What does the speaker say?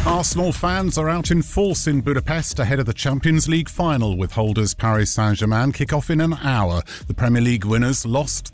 Arsenal fans are out in force in Budapest ahead of the Champions League final, with holders Paris Saint-Germain kick off in an hour. The Premier League winners lost